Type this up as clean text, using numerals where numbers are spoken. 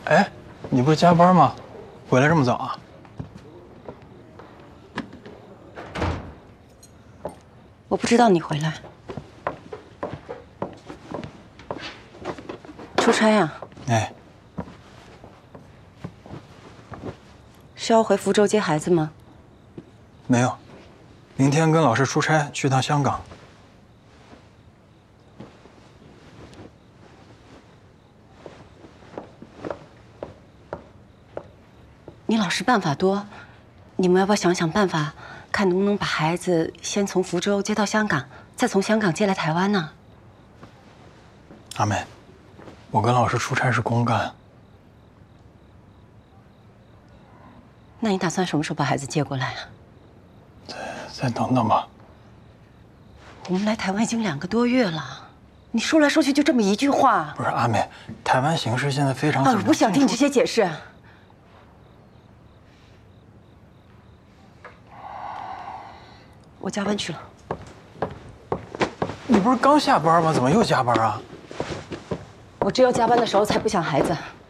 哎，你不是加班吗？回来这么早啊？ 我不知道你回来。出差呀？ 哎， 是要回福州接孩子吗？ 没有，明天跟老师出差去趟香港。 你老师办法多，你们要不要想想办法，看能不能把孩子先从福州接到香港，再从香港接来台湾呢？ 阿妹，我跟老师出差是公干。 那你打算什么时候把孩子接过来啊？ 再等等吧。 我们来台湾已经2个多月了，你说来说去就这么一句话。 不是阿妹，台湾形势现在非常…… 我不想听你这些解释。我加班去了。 你不是刚下班吗？怎么又加班啊？ 我只有加班的时候才不想孩子。